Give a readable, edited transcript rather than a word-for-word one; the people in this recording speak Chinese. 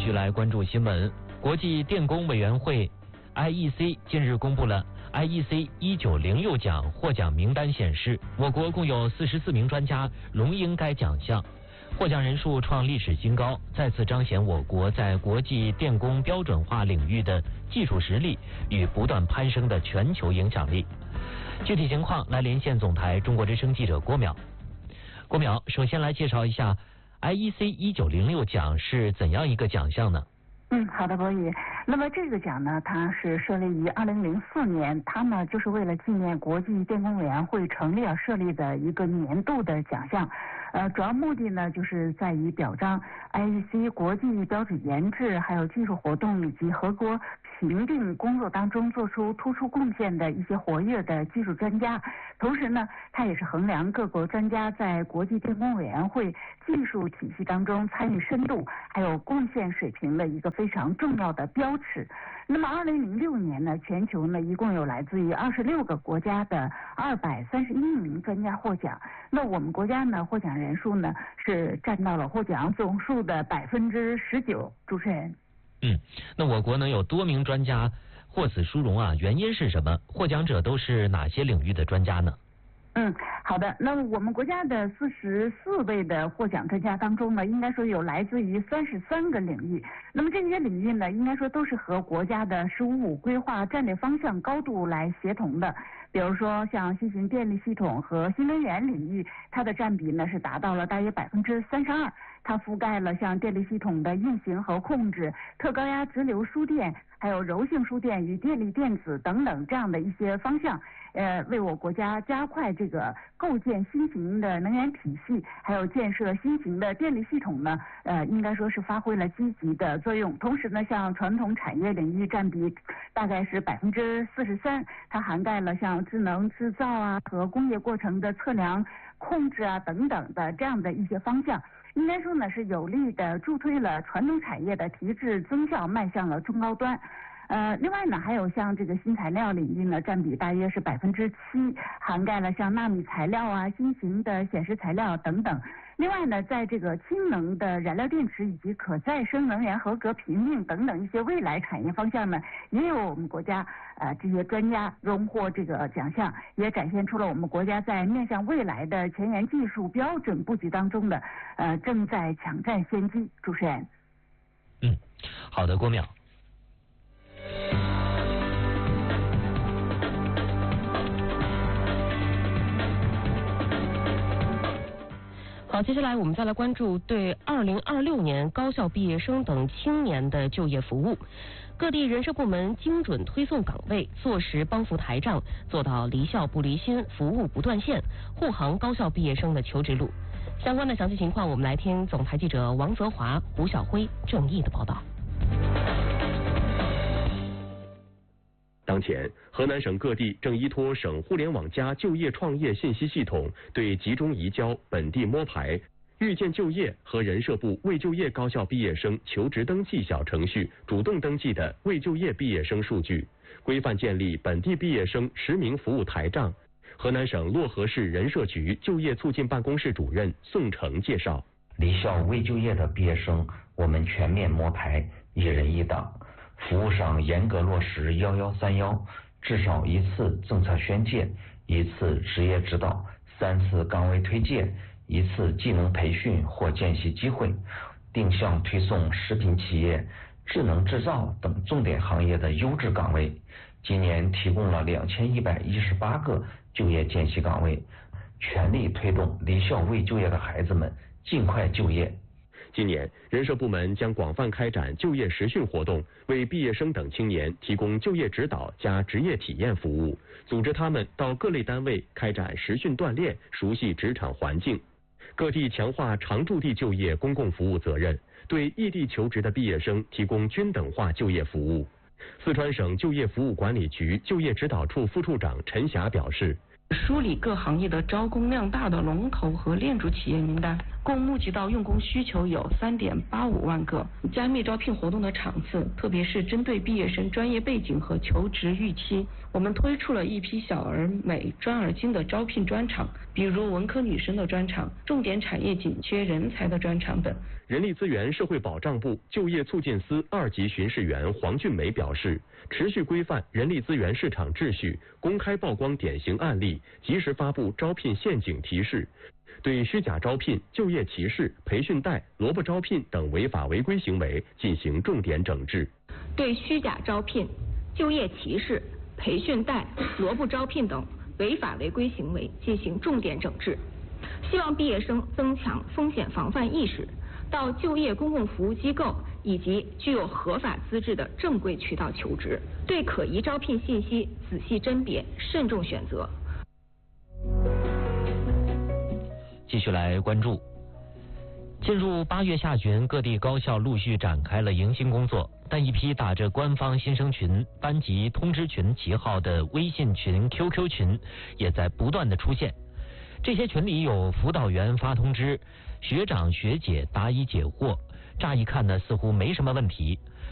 续来关注新闻。国际电工委员会 IEC 近日公布了 IEC 1906奖获奖名单，显示我国共有44名专家荣膺该奖项，获奖人数创历史新高，再次彰显我国在国际电工标准化领域的技术实力与不断攀升的全球影响力。具体情况来连线总台中国之声记者郭淼。郭淼，首先来介绍一下 IEC 1906奖是怎样一个奖项呢？ 好的，博宇。那么这个奖呢，它是设立于2004年，它呢就是为了纪念国际电工委员会成立而设立的一个年度的奖项。主要目的呢就是在于表彰 IEC 国际标准研制还有技术活动以及合国评定工作当中做出突出贡献的一些活跃的技术专家，同时呢，它也是衡量各国专家在国际电工委员会技术体系当中参与深度还有贡献水平的一个非常重要的标尺。那么2006年呢，全球呢一共有来自于26个国家的231名专家获奖。那我们国家呢，获奖人数呢是占到了获奖总数的19%。主持人。 那我国能有多名专家获此殊荣啊？原因是什么？获奖者都是哪些领域的专家呢？ 好的。那么我们国家的44位的获奖专家当中呢，应该说有来自于33个领域。那么这些领域呢，应该说都是和国家的“十五五”规划战略方向高度来协同的。比如说像新型电力系统和新能源领域，它的占比呢是达到了大约32%。它覆盖了像电力系统的运行和控制、特高压直流输电，还有柔性输电与电力电子等等这样的一些方向，为我国家加快这个构建新型的能源体系，还有建设新型的电力系统呢，应该说是发挥了积极的作用。同时呢，像传统产业领域占比大概是43%，它涵盖了像智能制造啊和工业过程的测量、控制啊等等的这样的一些方向。应该说呢，是有力的助推了传统产业的提质增效迈向了中高端。另外呢，还有像这个新材料领域呢，占比大约是7%，涵盖了像纳米材料啊、新型的显示材料等等。另外呢，在这个氢能的燃料电池以及可再生能源合格评定等等一些未来产业方向呢，也有我们国家这些专家荣获这个奖项，也展现出了我们国家在面向未来的前沿技术标准布局当中的正在抢占先机。主持人。 好的，郭淼。 好，接下来我们再来关注对2026年高校毕业生等青年的就业服务。各地人社部门精准推送岗位，坐实帮扶台账，做到离校不离心，服务不断线，护航高校毕业生的求职路。相关的详细情况，我们来听总台记者王泽华、胡晓辉、郑毅的报道。 当前，河南省各地正依托省互联网就业创业信息系统，对集中移交、本地摸排、预见就业和人社部未就业高校毕业生求职登记小程序主动登记的未就业毕业生数据，规范建立本地毕业生实名服务台账。河南省漯河市人社局就业促进办公室主任宋成介绍， 离校未就业的毕业生，我们全面摸排，1人1档。服务上严格落实1131，至少1次政策宣介、1次职业指导、3次岗位推荐、1次技能培训或见习机会，定向推送食品企业、智能制造等重点行业的优质岗位。今年提供了2118个就业见习岗位，全力推动离校未就业的孩子们尽快就业。 今年，人社部门将广泛开展就业实训活动，为毕业生等青年提供就业指导加职业体验服务，组织他们到各类单位开展实训锻炼，熟悉职场环境。各地强化常驻地就业公共服务责任，对异地求职的毕业生提供均等化就业服务。四川省就业服务管理局就业指导处副处长陈霞表示， 梳理各行业的招工量大的龙头和链主企业名单， 共募集到用工需求有3.85万个。加密招聘活动的场次，特别是针对毕业生专业背景和求职预期，我们推出了一批小而美、专而精的招聘专场，比如文科女生的专场、重点产业紧缺人才的专场等。 人力资源社会保障部就业促进司2级巡视员黄俊梅表示，持续规范人力资源市场秩序，公开曝光典型案例，及时发布招聘陷阱提示，对虚假招聘、就业歧视、培训贷、萝卜招聘等违法违规行为进行重点整治。 对虚假招聘、就业歧视、培训贷、萝卜招聘等违法违规行为进行重点整治，希望毕业生增强风险防范意识，到就业公共服务机构以及具有合法资质的正规渠道求职，对可疑招聘信息仔细甄别，慎重选择。 继续来关注，进入8月下旬，各地高校陆续展开了迎新工作，但一批打着官方新生群、班级通知群旗号的微信群、QQ 群也在不断的出现。这些群里有辅导员发通知，学长学姐答疑解惑，乍一看呢似乎没什么问题，